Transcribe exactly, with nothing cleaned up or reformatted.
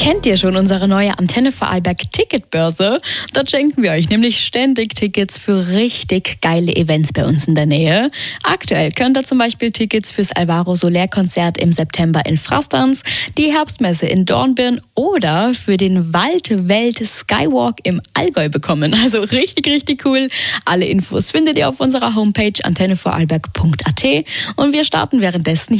Kennt ihr schon unsere neue Antenne Vorarlberg Ticketbörse? Dort schenken wir euch nämlich ständig Tickets für richtig geile Events bei uns in der Nähe. Aktuell könnt ihr zum Beispiel Tickets fürs Alvaro Soler Konzert im September in Frastanz, die Herbstmesse in Dornbirn oder für den Waldwelt Skywalk im Allgäu bekommen. Also richtig, richtig cool. Alle Infos findet ihr auf unserer Homepage antenne vorarlberg punkt a t und wir starten währenddessen